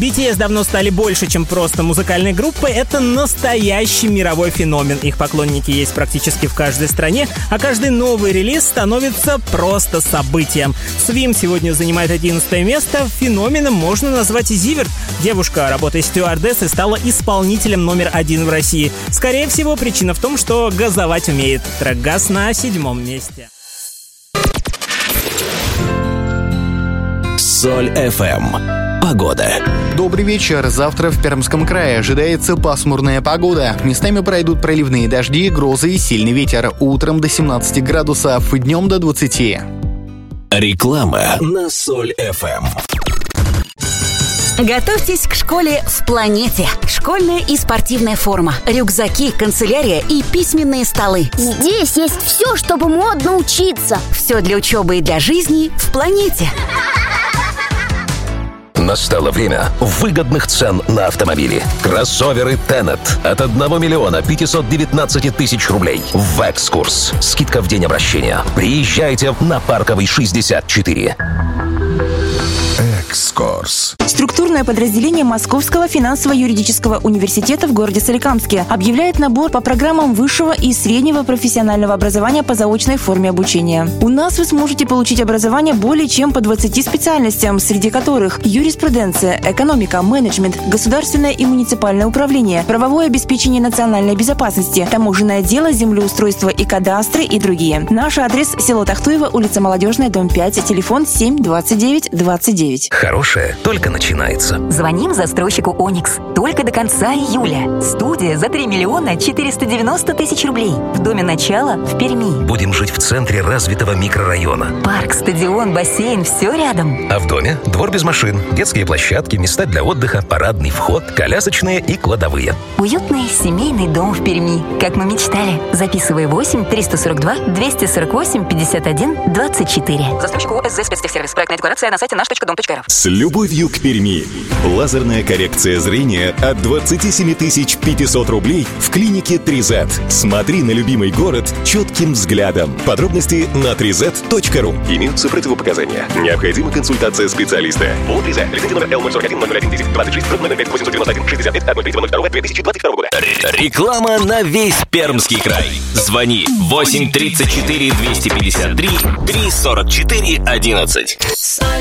BTS давно стали больше, чем просто музыкальной группой. Это настоящий мировой феномен. Их поклонники есть практически в каждой стране, а каждый новый релиз становится просто событием. Swim сегодня занимает 11 место. Феноменом можно назвать и Зиверт. Девушка, работая стюардессой, стала исполнителем номер 1 в России. Скорее всего, причина в том, что газовать умеет. Трек «Газ» на 7-м месте. Соль FM. Погода. Добрый вечер. Завтра в Пермском крае ожидается пасмурная погода. Местами пройдут проливные дожди, грозы и сильный ветер. Утром до 17 градусов, днем до 20. Реклама на Соль FM. Готовьтесь к школе в планете. Школьная и спортивная форма, рюкзаки, канцелярия и письменные столы. Здесь есть все, чтобы модно учиться. Все для учебы и для жизни в планете. Настало время выгодных цен на автомобили. Кроссоверы Tenet от 1 миллиона 519 тысяч рублей. В «Экскурс». Скидка в день обращения. Приезжайте на Парковый 64. «Экскурс». Структурное подразделение Московского финансово-юридического университета в городе Соликамске объявляет набор по программам высшего и среднего профессионального образования по заочной форме обучения. У нас вы сможете получить образование более чем по 20 специальностям, среди которых юриспруденция, экономика, менеджмент, государственное и муниципальное управление, правовое обеспечение национальной безопасности, таможенное дело, землеустройство и кадастры и другие. Наш адрес – село Тахтуево, улица Молодежная, дом 5, телефон 7 29 29. Хорошее только начинается. Звоним застройщику «Оникс». Только до конца июля. Студия за 3 миллиона 490 тысяч рублей. В доме «Начало» в Перми. Будем жить в центре развитого микрорайона. Парк, стадион, бассейн – все рядом. А в доме двор без машин, детские площадки, места для отдыха, парадный вход, колясочные и кладовые. Уютный семейный дом в Перми. Как мы мечтали. Записывай 8 342 248 51 24. Застройщик ООО «СЗ Спецтехсервис». Проектная декларация на сайте наш.дом.рф. С любовью к Перми. Лазерная коррекция зрения от 27 500 рублей в клинике 3Z. Смотри на любимый город четким взглядом. Подробности на 3z.ru. Имеются противопоказания. Необходима консультация специалиста. ООО 3Z. Лицензия номер L041 001 10 26 номер 5 891 65 01 2022 года. Реклама на весь Пермский край. Звони 8 34 253 344 11.